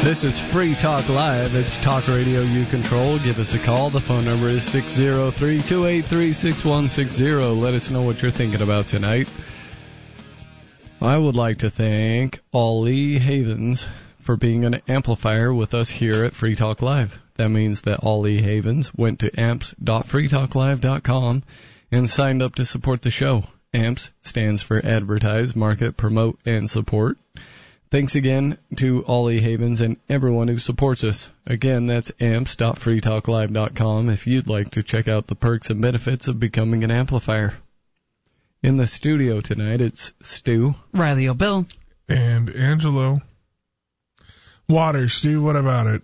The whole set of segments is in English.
This is Free Talk Live. It's talk radio you control. Give us a call. The phone number is 603-283-6160. Let us know what you're thinking about tonight. I would like to thank Ollie Havens for being an amplifier with us here at Free Talk Live. That means that Ollie Havens went to amps.freetalklive.com and signed up to support the show. AMPS stands for Advertise, Market, Promote, and Support. Thanks again to Ollie Havens and everyone who supports us. Again, that's amps.freetalklive.com if you'd like to check out the perks and benefits of becoming an amplifier. In the studio tonight, it's Stu, Riley O'Bill, and Angelo. Water, Stu, what about it?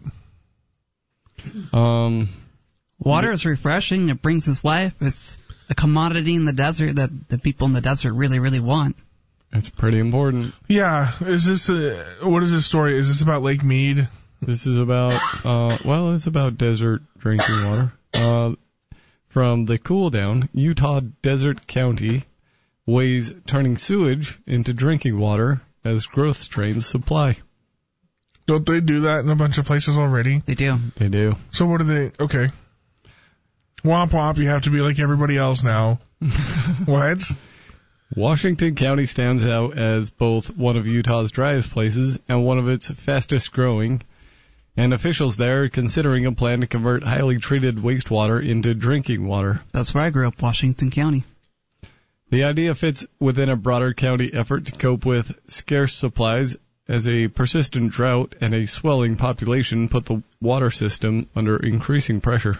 Water is refreshing. It brings us life. It's a commodity in the desert that the people in the desert really, really want. It's pretty important. Yeah. Is this what is this story? Is this about Lake Mead? This is about, it's about desert drinking water. From the Cool Down, Utah Desert County weighs turning sewage into drinking water as growth strains supply. Don't they do that in a bunch of places already? They do. They do. So what do they... Okay. Womp womp, you have to be like everybody else now. What? Washington County stands out as both one of Utah's driest places and one of its fastest growing, and officials there are considering a plan to convert highly treated wastewater into drinking water. That's where I grew up, Washington County. The idea fits within a broader county effort to cope with scarce supplies as a persistent drought and a swelling population put the water system under increasing pressure.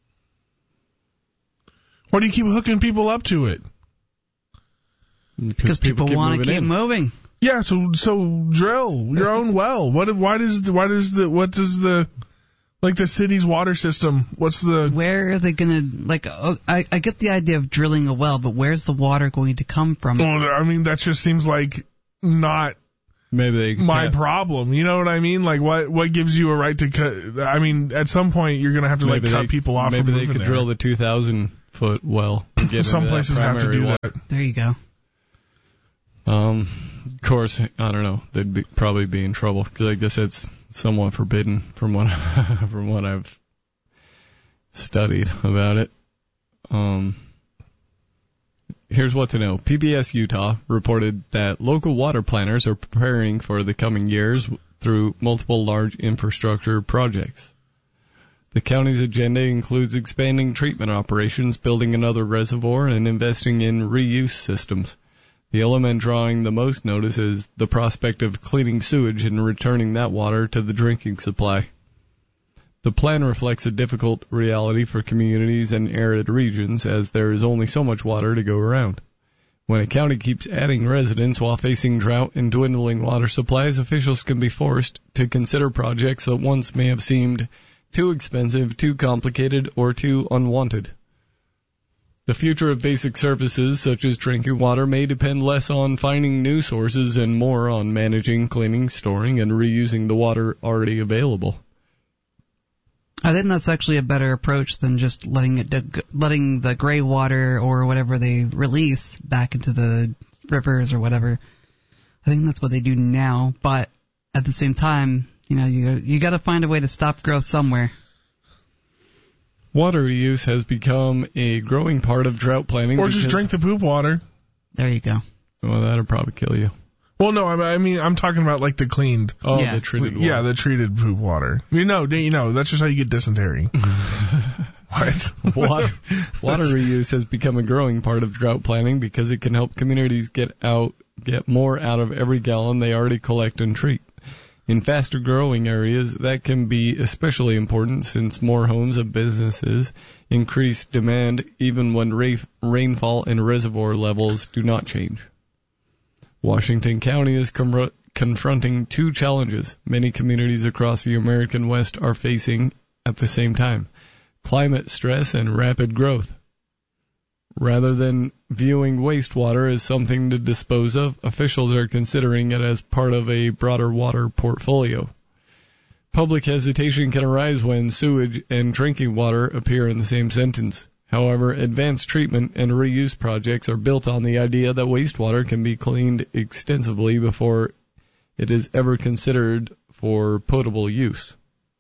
Why do you keep hooking people up to it? Because people want to keep moving. Yeah, so drill your own well. What does the city's water system? Where are they gonna I get the idea of drilling a well, but where's the water going to come from? Well, I mean that just seems like not my problem. You know what I mean? Like what gives you a right to cut? I mean, at some point you're gonna have to cut people off. Maybe they could drill the 2,000-foot well. Some places have to do that. There you go. Of course, I don't know. They'd probably be in trouble because I guess it's somewhat forbidden from what I've studied about it. Here's what to know. PBS Utah reported that local water planners are preparing for the coming years through multiple large infrastructure projects. The county's agenda includes expanding treatment operations, building another reservoir, and investing in reuse systems. The element drawing the most notice is the prospect of cleaning sewage and returning that water to the drinking supply. The plan reflects a difficult reality for communities and arid regions, as there is only so much water to go around. When a county keeps adding residents while facing drought and dwindling water supplies, officials can be forced to consider projects that once may have seemed too expensive, too complicated, or too unwanted. The future of basic services such as drinking water may depend less on finding new sources and more on managing, cleaning, storing, and reusing the water already available. I think that's actually a better approach than just letting the gray water or whatever they release back into the rivers or whatever. I think that's what they do now, but at the same time, you got to find a way to stop growth somewhere. Water reuse has become a growing part of drought planning. Or just drink the poop water. There you go. Well, that'll probably kill you. Well, no, I mean, I'm talking about like the cleaned. Oh, yeah. The treated water. Yeah, the treated poop water. That's just how you get dysentery. What? Water reuse has become a growing part of drought planning because it can help communities get more out of every gallon they already collect and treat. In faster growing areas, that can be especially important since more homes and businesses increase demand even when rainfall and reservoir levels do not change. Washington County is confronting two challenges many communities across the American West are facing at the same time: climate stress and rapid growth. Rather than viewing wastewater as something to dispose of, officials are considering it as part of a broader water portfolio. Public hesitation can arise when sewage and drinking water appear in the same sentence. However, advanced treatment and reuse projects are built on the idea that wastewater can be cleaned extensively before it is ever considered for potable use.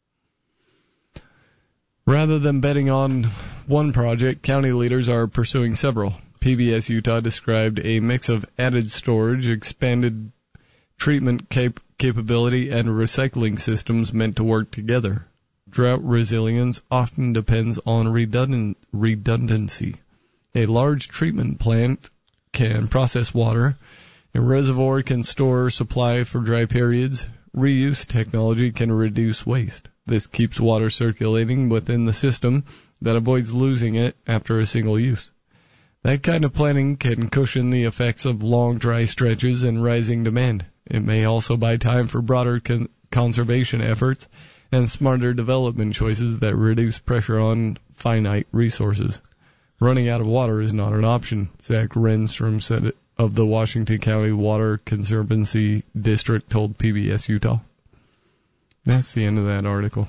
Rather than betting on one project, county leaders are pursuing several. PBS Utah described a mix of added storage, expanded treatment capability, and recycling systems meant to work together. Drought resilience often depends on redundancy. A large treatment plant can process water. A reservoir can store supply for dry periods. Reuse technology can reduce waste. This keeps water circulating within the system that avoids losing it after a single use. That kind of planning can cushion the effects of long dry stretches and rising demand. It may also buy time for broader conservation efforts and smarter development choices that reduce pressure on finite resources. Running out of water is not an option, Zach Renstrom said of the Washington County Water Conservancy District told PBS Utah. That's the end of that article.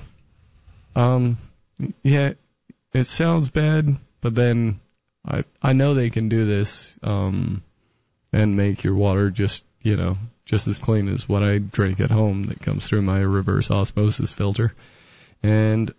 Yeah, it sounds bad, but then I know they can do this and make your water just as clean as what I drink at home that comes through my reverse osmosis filter. And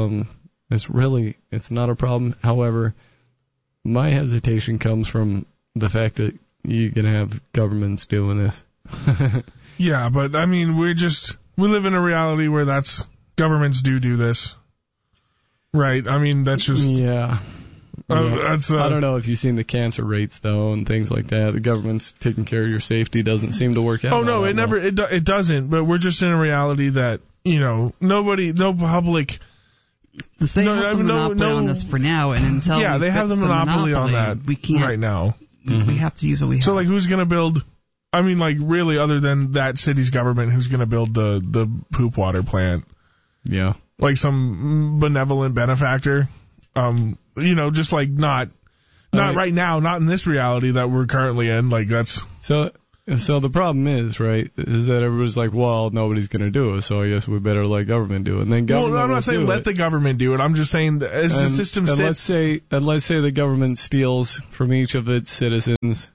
it's not a problem. However, my hesitation comes from the fact that you can have governments doing this. Yeah, but I mean, we live in a reality where governments do this. Right? I mean, that's just... Yeah. I don't know if you've seen the cancer rates, though, and things like that. The government's taking care of your safety doesn't seem to work out. Oh, no, it doesn't, but we're just in a reality that, no public... The state has the monopoly on this for now, and until they have the monopoly on that we can't, right now. We have to use what we have. So, who's going to build... I mean, really, other than that city's government, who's going to build the poop water plant? Yeah. Some benevolent benefactor? Just not right now, not in this reality that we're currently in. That's... So the problem is that everybody's like, well, nobody's going to do it, so I guess we better let government do it. And then government I'm not saying let the government do it. I'm just saying that as the system sits... Let's say the government steals from each of its citizens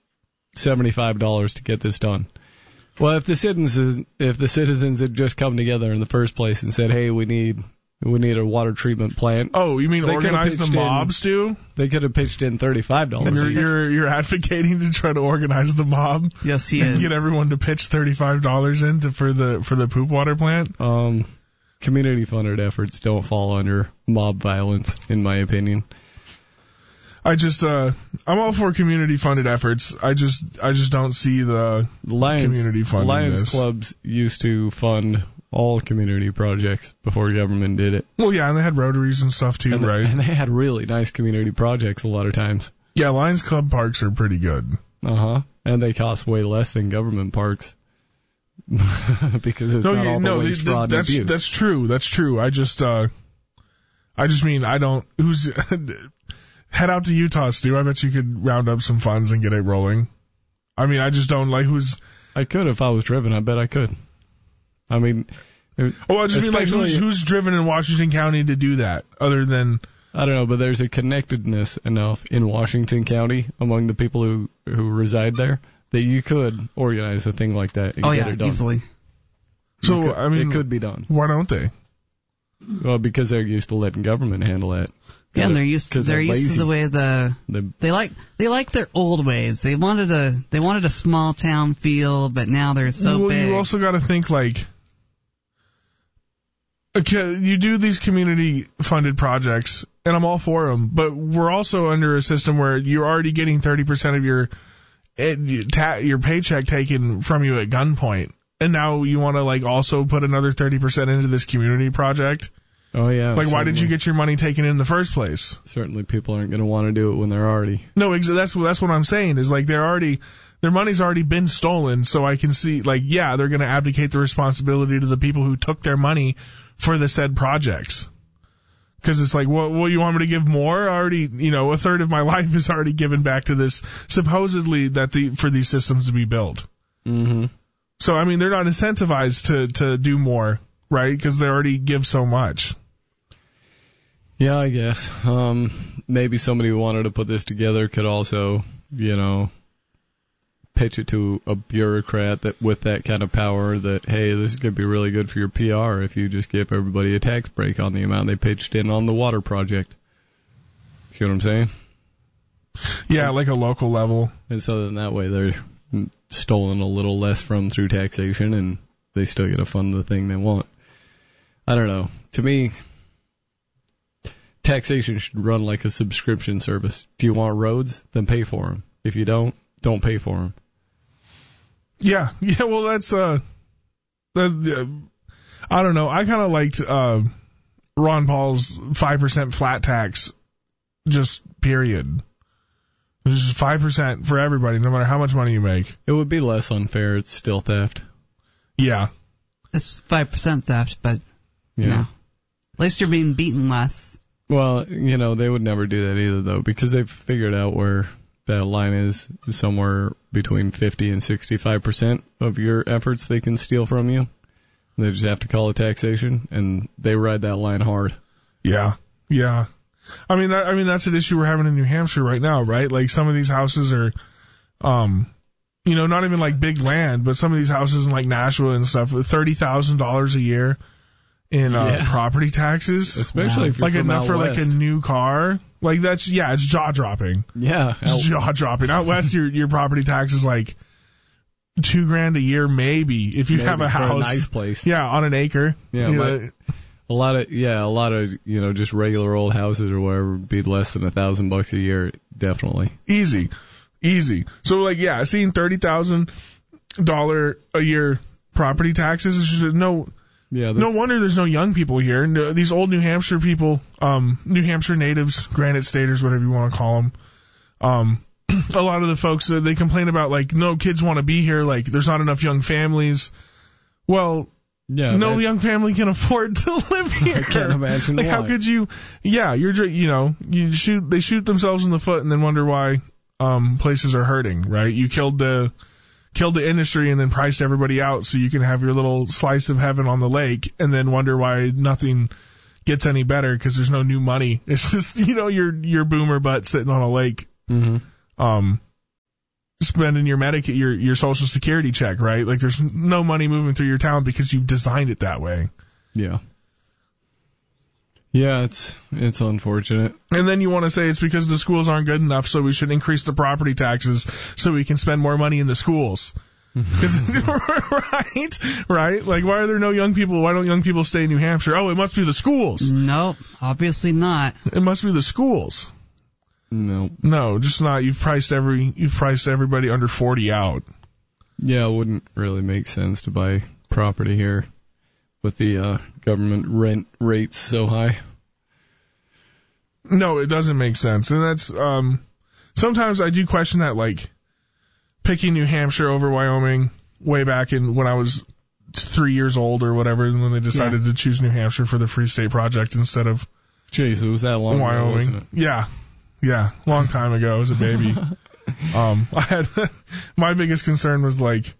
$75 to get this done. Well, if the citizens had just come together in the first place and said, hey, we need a water treatment plant. Oh, you mean organize the mobs, too? They could have pitched in $35. And you're advocating to try to organize the mob? Yes, he is. Get everyone to pitch $35 in for the poop water plant? Community funded efforts don't fall under mob violence, in my opinion. I'm all for community funded efforts. I just don't see the community funding. Lions clubs used to fund all community projects before government did it. Well, yeah, and they had Rotaries and stuff too, right? And they had really nice community projects a lot of times. Yeah, Lions Club parks are pretty good. And they cost way less than government parks. Because it's not all the waste, fraud, and abuse. That's true. I just mean, head out to Utah, Stu. I bet you could round up some funds and get it rolling. I mean, I just don't I could if I was driven. I bet I could. I mean... I just mean, who's driven in Washington County to do that, other than... I don't know, but there's a connectedness enough in Washington County among the people who reside there that you could organize a thing like that and get it done. Easily. So, I mean... It could be done. Why don't they? Well, because they're used to letting government handle that. Yeah, and they're used to the way they like their old ways. They wanted a small town feel, but now they're so big. You also got to think okay, you do these community funded projects, and I'm all for them, but we're also under a system where you're already getting 30% of your paycheck taken from you at gunpoint, and now you want to also put another 30% into this community project. Oh, yeah. Why did you get your money taken in the first place? Certainly people aren't going to want to do it when they're already... No, that's what I'm saying, is their money's already been stolen, so I can see, they're going to abdicate the responsibility to the people who took their money for the said projects. Because it's you want me to give more? Already, a third of my life is already given back to this, supposedly, for these systems to be built. Mm-hmm. So, I mean, they're not incentivized to do more, right? Because they already give so much. Yeah, I guess. Maybe somebody who wanted to put this together could also, pitch it to a bureaucrat that with that kind of power that, hey, this is going to be really good for your PR if you just give everybody a tax break on the amount they pitched in on the water project. See what I'm saying? Yeah, like a local level. And so then that way they're stolen a little less from through taxation and they still get to fund the thing they want. I don't know. To me, taxation should run like a subscription service. Do you want roads? Then pay for them. If you don't pay for them. Yeah. Well, that's I don't know. I kind of liked Ron Paul's 5% flat tax, just period. It's just 5% for everybody, no matter how much money you make. It would be less unfair. It's still theft. Yeah. It's 5% theft, but Yeah. you know, at least you're being beaten less. Well, they would never do that either, though, because they've figured out where that line is somewhere between 50 and 65% of your efforts they can steal from you. They just have to call it taxation, and they ride that line hard. Yeah. I mean that's an issue we're having in New Hampshire right now, right? Like some of these houses are, not even like big land, but some of these houses in like Nashua and stuff with $30,000 a year in property taxes, especially if you're like from enough out for west. like a new car. Like it's jaw dropping. Yeah, It's jaw dropping. Out west, your property tax is like $2,000 a year, maybe if you have a house, for a nice place. Yeah, on an acre. Yeah, a lot of just regular old houses or whatever would be less than $1,000 a year, definitely. Easy. So like seeing $30,000 a year property taxes is just no wonder there's no young people here. No, these old New Hampshire people, New Hampshire natives, Granite Staters, whatever you want to call them. A lot of the folks they complain about like no kids want to be here, like there's not enough young families. Well. Yeah, no young family can afford to live here. I can't imagine like why. How could you? Yeah, they shoot themselves in the foot and then wonder why places are hurting, right? You killed the industry and then priced everybody out so you can have your little slice of heaven on the lake and then wonder why nothing gets any better because there's no new money. It's just your boomer butt sitting on a lake. Mm-hmm. Spending your Social Security check, right? Like there's no money moving through your town because you've designed it that way. Yeah, it's unfortunate. And then you want to say it's because the schools aren't good enough, so we should increase the property taxes so we can spend more money in the schools. Right? Like why are there no young people? Why don't young people stay in New Hampshire? Oh, it must be the schools. Nope, obviously not. It must be the schools. No, just not. You've priced everybody under 40 out. Yeah, it wouldn't really make sense to buy property here with the government rent rates so high. No, it doesn't make sense. And that's sometimes I do question that, like picking New Hampshire over Wyoming way back in when I was 3 years old or whatever, and when they decided to choose New Hampshire for the Free State Project instead of Jeez, it was that long Wyoming. ago, wasn't it? Yeah, long time ago as a baby. I had my biggest concern was like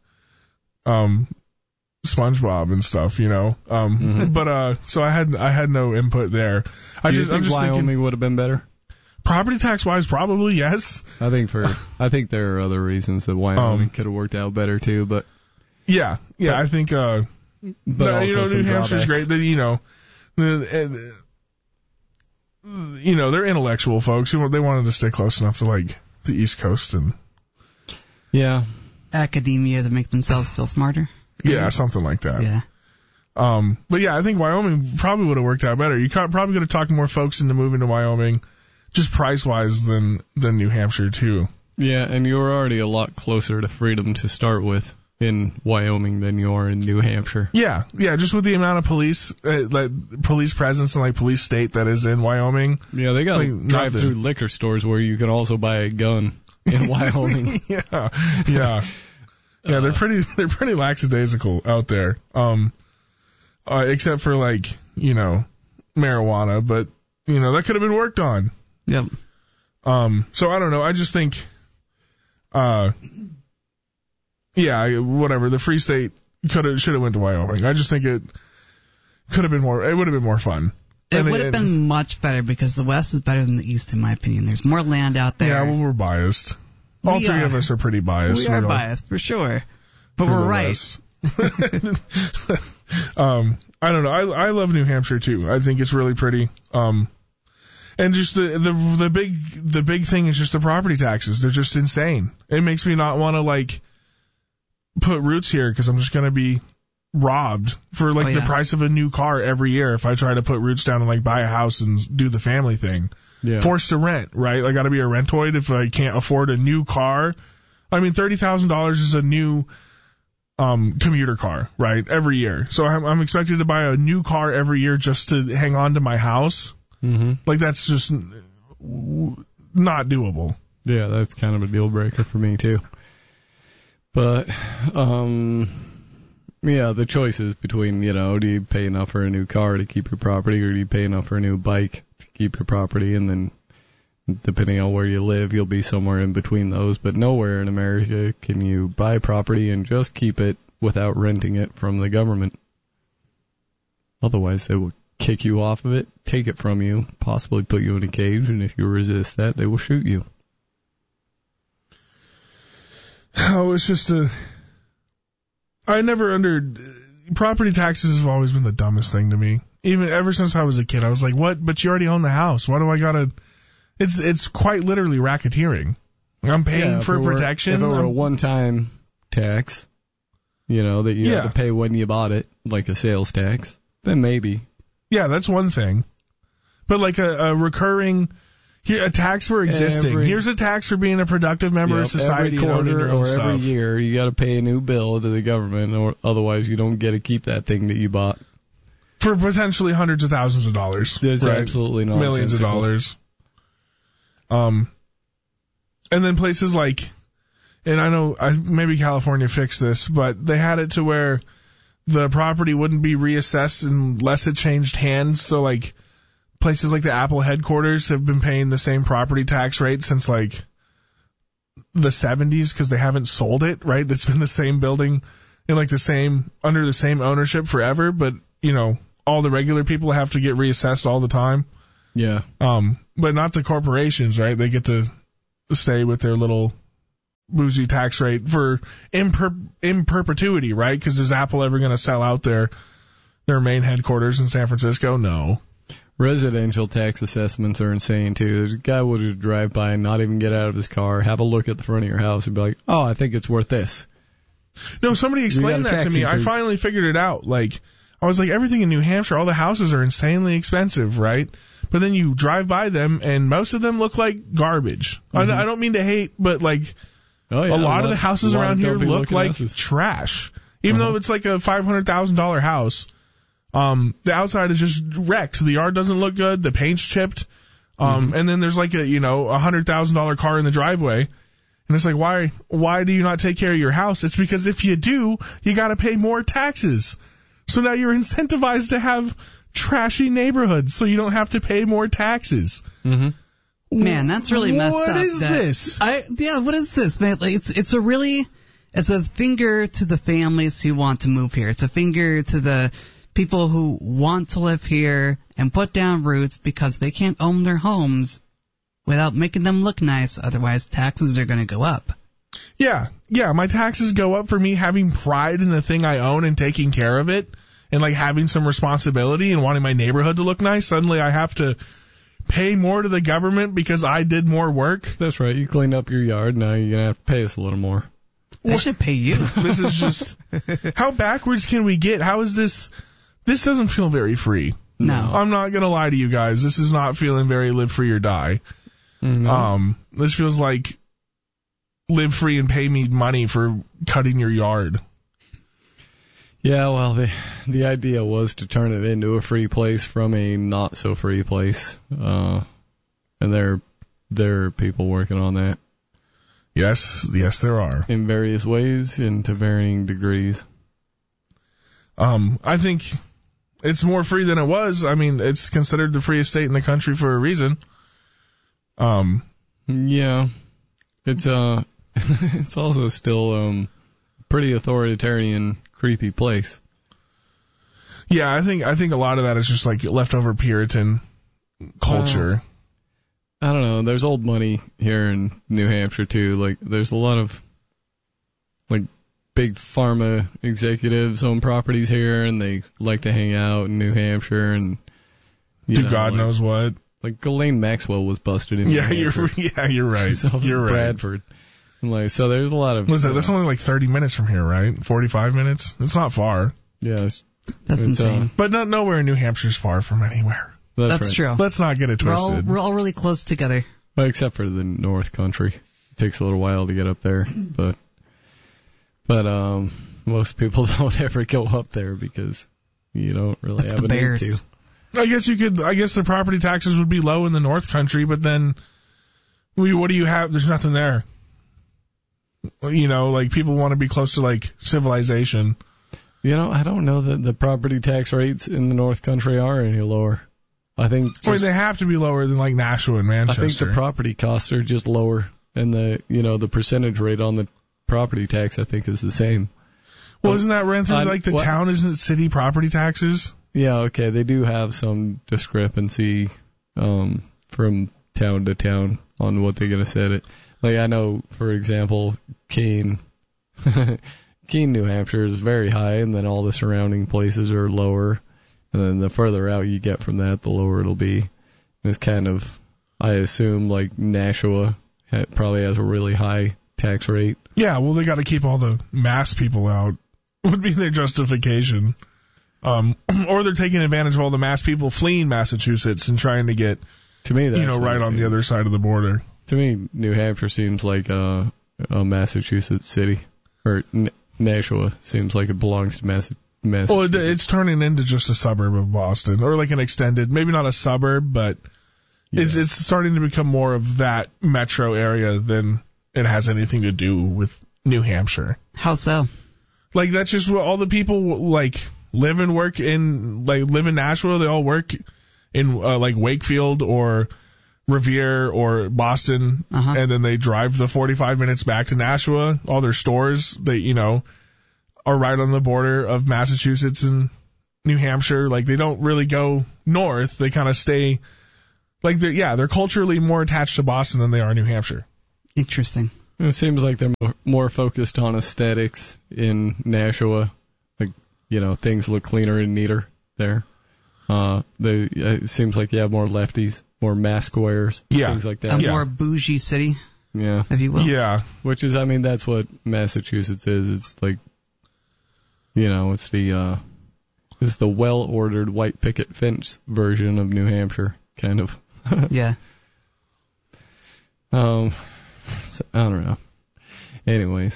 SpongeBob and stuff, But so I had no input there. I'm just Wyoming thinking, would have been better. Property tax wise, probably yes. I think there are other reasons that Wyoming could have worked out better too, but I think but also New Hampshire's great. That they're intellectual folks. They wanted to stay close enough to like the East Coast and academia to make themselves feel smarter. Yeah, something like that. Yeah. But yeah, I think Wyoming probably would have worked out better. You probably could have talked more folks into moving to Wyoming, just price wise than New Hampshire too. Yeah, and you're already a lot closer to freedom to start with in Wyoming than you are in New Hampshire. Yeah, just with the amount of police presence and like police state that is in Wyoming. Yeah, they got like, drive-through liquor stores where you can also buy a gun in Wyoming. Yeah, they're pretty lackadaisical out there. Except for like, marijuana, but that could have been worked on. Yep. So I don't know. I just think, whatever. The Free State should have went to Wyoming. I just think it would have been more fun. It would have been much better because the West is better than the East, in my opinion. There's more land out there. Yeah, well, we're biased. All three of us are pretty biased. We are biased, for sure. But we're right. I don't know. I love New Hampshire too. I think it's really pretty. And just the big thing is just the property taxes. They're just insane. It makes me not want to like put roots here because I'm just going to be robbed for like the price of a new car every year if I try to put roots down and like buy a house and do the family thing. Yeah. Forced to rent, right? I got to be a rentoid if I can't afford a new car. I mean, $30,000 is a new commuter car, right? Every year. So I'm expected to buy a new car every year just to hang on to my house. Mm-hmm. Like that's just not doable. Yeah, that's kind of a deal breaker for me too. But yeah, the choices between, do you pay enough for a new car to keep your property, or do you pay enough for a new bike to keep your property? And then depending on where you live, you'll be somewhere in between those. But nowhere in America can you buy property and just keep it without renting it from the government. Otherwise, they will kick you off of it, take it from you, possibly put you in a cage, and if you resist that, they will shoot you. Oh, it's just property taxes have always been the dumbest thing to me. Even ever since I was a kid, I was like, what? But you already own the house. Why do I gotta? It's quite literally racketeering. I'm paying for protection. If it were a one-time tax, that you have to pay when you bought it, like a sales tax, then maybe. Yeah, that's one thing. But like a recurring, a tax for existing. Here's a tax for being a productive member of society. Every quarter or stuff. Every year, you got to pay a new bill to the government, or otherwise you don't get to keep that thing that you bought. For potentially hundreds of thousands of dollars. That's absolutely nonsensical. Millions of dollars. And then places like, and I know maybe California fixed this, but they had it to where the property wouldn't be reassessed unless it changed hands. So like places like the Apple headquarters have been paying the same property tax rate since like the 70s because they haven't sold it, right? It's been the same building in like under the same ownership forever, but all the regular people have to get reassessed all the time. Yeah. But not the corporations, right? They get to stay with their little bougie tax rate for in perpetuity, right? Because is Apple ever going to sell out their main headquarters in San Francisco? No. Residential tax assessments are insane too. A guy will just drive by and not even get out of his car, have a look at the front of your house, and be like, "Oh, I think it's worth this." No, somebody explained that to me. I finally figured it out. Like, I was like, everything in New Hampshire, all the houses are insanely expensive, right? But then you drive by them, and most of them look like garbage. Mm-hmm. I don't mean to hate, but like, a lot of the houses around here look like trash. Even though it's like a $500,000 house, the outside is just wrecked. The yard doesn't look good. The paint's chipped. And then there's like a $100,000 car in the driveway. And it's like, why do you not take care of your house? It's because if you do, you got to pay more taxes. So now you're incentivized to have trashy neighborhoods so you don't have to pay more taxes. Mm-hmm. Man, that's really messed up. What is this? What is this, man? Like, it's a finger to the families who want to move here. It's a finger to the people who want to live here and put down roots because they can't own their homes without making them look nice. Otherwise, taxes are going to go up. Yeah, my taxes go up for me having pride in the thing I own and taking care of it and like having some responsibility and wanting my neighborhood to look nice. Suddenly I have to pay more to the government because I did more work. That's right. You cleaned up your yard. Now you're going to have to pay us a little more. They should pay you. This is just, how backwards can we get? How is this? This doesn't feel very free. No. I'm not going to lie to you guys. This is not feeling very live free or die. Mm-hmm. This feels like live free and pay me money for cutting your yard. Yeah, well, the idea was to turn it into a free place from a not so free place. And there are people working on that. Yes, there are. In various ways and to varying degrees. I think it's more free than it was. I mean, it's considered the freest state in the country for a reason. Yeah. It's also still pretty authoritarian, creepy place. Yeah, I think a lot of that is just like leftover Puritan culture. I don't know. There's old money here in New Hampshire too. Like, there's a lot of like big pharma executives own properties here, and they like to hang out in New Hampshire and do God knows what. Like Ghislaine Maxwell was busted in. Yeah, you're right. You're right. Bradford. And like, so there's a lot of. Listen, that's only like 30 minutes from here, right? 45 minutes. It's not far. Yeah, that's insane. But nowhere in New Hampshire's far from anywhere. That's right. true. Let's not get it twisted. We're all really close together. Well, except for the North Country. It takes a little while to get up there, but most people don't ever go up there because you don't really have a need to. I guess the property taxes would be low in the North Country, but then what do you have? There's nothing there. You know, like people want to be close to like civilization. You know, I don't know that the property tax rates in the North Country are any lower. I think they have to be lower than like Nashua and Manchester. I think the property costs are just lower, and the percentage rate on the property tax I think is the same. Well, isn't that ran through like the town? Isn't it city property taxes? Yeah, okay. They do have some discrepancy from town to town on what they're going to set it. Like I know, for example, Keene, New Hampshire is very high, and then all the surrounding places are lower. And then the further out you get from that, the lower it'll be. And it's kind of, I assume, like Nashua probably has a really high tax rate. Yeah, well, they got to keep all the Mass people out, would be their justification. Or they're taking advantage of all the Mass people fleeing Massachusetts and trying to get, to me, that's right on the other side of the border. To me, New Hampshire seems like a Massachusetts city. Or Nashua seems like it belongs to Massachusetts. Well, it's turning into just a suburb of Boston, or like an extended, maybe not a suburb, but it's starting to become more of that metro area than it has anything to do with New Hampshire. How so? Like that's just what all the people like live and work in, like live in Nashville. They all work in like Wakefield or Revere or Boston, and then they drive the 45 minutes back to Nashua. All their stores, are right on the border of Massachusetts and New Hampshire. Like they don't really go north. They kind of stay like they're culturally more attached to Boston than they are New Hampshire. Interesting. It seems like they're more focused on aesthetics in Nashua. Like, things look cleaner and neater there. It seems like you have more lefties, more mask wearers, things like that. A more bougie city. Yeah. If you will. Yeah. Which is, that's what Massachusetts is. It's like, it's the well-ordered white picket fence version of New Hampshire, kind of. Yeah. So, I don't know. Anyways.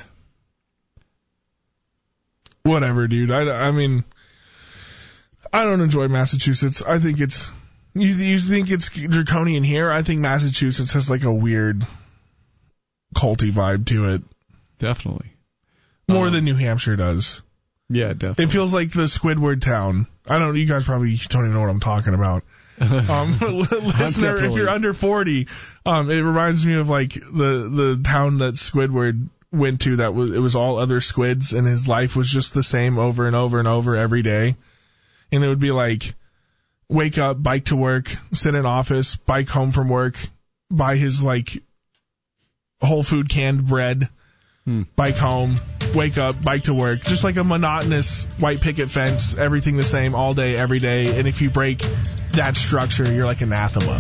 Whatever, dude. I mean, I don't enjoy Massachusetts. I think it's, you think it's draconian here? I think Massachusetts has like a weird culty vibe to it. Definitely. More than New Hampshire does. Yeah, definitely. It feels like the Squidward town. You guys probably don't even know what I'm talking about. Listener, if you're under 40, it reminds me of like the town that Squidward went to it was all other squids, and his life was just the same over and over and over every day. And it would be like, wake up, bike to work, sit in office, bike home from work, buy his like Whole Food canned bread, bike home, wake up, bike to work. Just like a monotonous white picket fence, everything the same all day, every day. And if you break that structure, you're like anathema.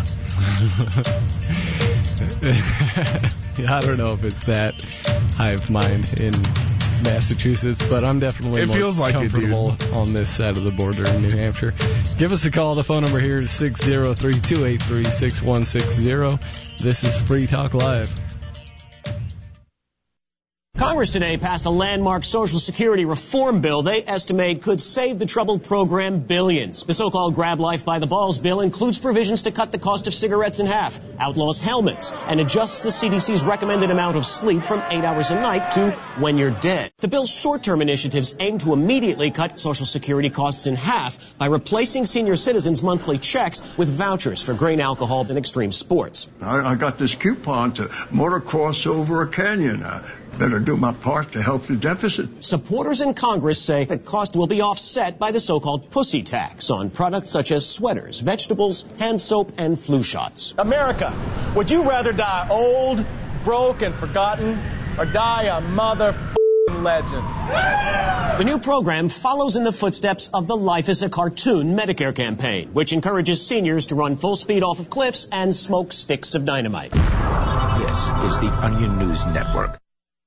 I don't know if it's that hive mind in Massachusetts, but I'm definitely more comfortable on this side of the border in New Hampshire. Give us a call. The phone number here is 603-283-6160. This is Free Talk Live. Congress today passed a landmark Social Security reform bill they estimate could save the troubled program billions. The so-called Grab Life by the Balls bill includes provisions to cut the cost of cigarettes in half, outlaws helmets, and adjusts the CDC's recommended amount of sleep from 8 hours a night to when you're dead. The bill's short-term initiatives aim to immediately cut Social Security costs in half by replacing senior citizens' monthly checks with vouchers for grain, alcohol, and extreme sports. I got this coupon to motocross over a canyon. better do my part to help the deficit. Supporters in Congress say the cost will be offset by the so-called pussy tax on products such as sweaters, vegetables, hand soap, and flu shots. America, would you rather die old, broke, and forgotten, or die a mother-f***ing legend? The new program follows in the footsteps of the Life is a Cartoon Medicare campaign, which encourages seniors to run full speed off of cliffs and smoke sticks of dynamite. This is the Onion News Network.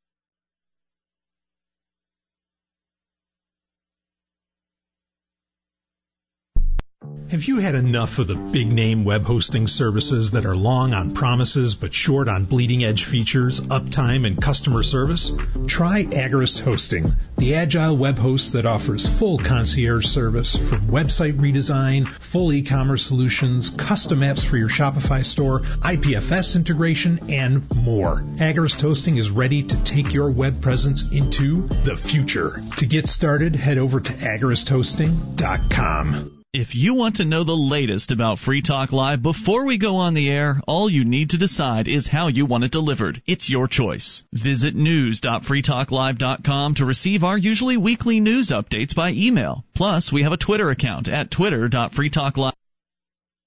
Have you had enough of the big-name web hosting services that are long on promises but short on bleeding-edge features, uptime, and customer service? Try Agorist Hosting, the agile web host that offers full concierge service from website redesign, full e-commerce solutions, custom apps for your Shopify store, IPFS integration, and more. Agorist Hosting is ready to take your web presence into the future. To get started, head over to agoristhosting.com. If you want to know the latest about Free Talk Live before we go on the air, all you need to decide is how you want it delivered. It's your choice. Visit news.freetalklive.com to receive our usually weekly news updates by email. Plus, we have a Twitter account at twitter.freetalklive.